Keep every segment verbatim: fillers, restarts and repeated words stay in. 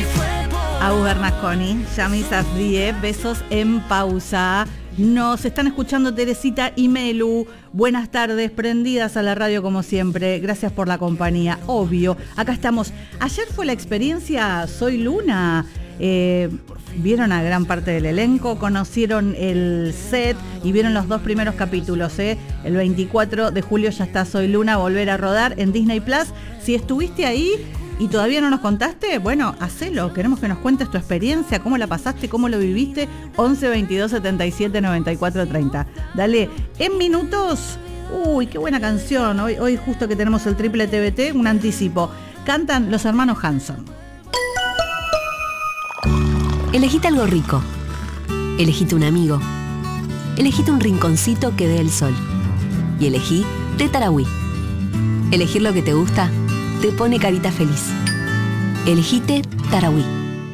Agus Bernasconi, Yami Safdie, besos en pausa. Nos están escuchando Teresita y Melu. Buenas tardes, prendidas a la radio como siempre. Gracias por la compañía, obvio. Acá estamos. Ayer fue la experiencia Soy Luna. Eh, vieron a gran parte del elenco, conocieron el set y vieron los dos primeros capítulos. ¿eh? El veinticuatro de julio ya está Soy Luna, volver a rodar en Disney Plus. Si estuviste ahí y todavía no nos contaste, bueno, hacelo. Queremos que nos cuentes tu experiencia, cómo la pasaste, cómo lo viviste. once veintidós setenta y siete noventa y cuatro treinta. Dale, en minutos. Uy, qué buena canción. Hoy, hoy justo que tenemos el triple T V T, un anticipo. Cantan los hermanos Hanson. Elegite algo rico. Elegite un amigo. Elegite un rinconcito que dé el sol. Y elegí Té Tarahui. Elegir lo que te gusta te pone carita feliz. Elegite Tarahui.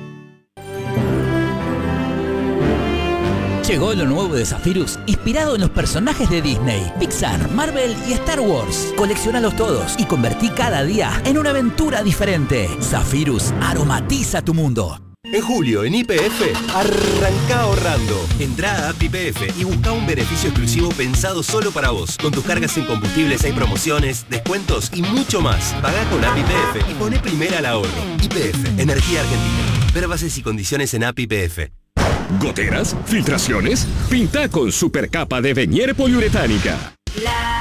Llegó lo nuevo de Zephyrus, inspirado en los personajes de Disney, Pixar, Marvel y Star Wars. Coleccionalos todos y convertí cada día en una aventura diferente. Zephyrus aromatiza tu mundo. En julio, en Y P F, arranca ahorrando. Entrá a App Y P F y busca un beneficio exclusivo pensado solo para vos. Con tus cargas en combustibles hay promociones, descuentos y mucho más. Pagá con App Y P F y poné primera al ahorro. Y P F, Energía Argentina. Ver bases y condiciones en App Y P F. ¿Goteras? ¿Filtraciones? Pinta con Supercapa de Venier poliuretánica. La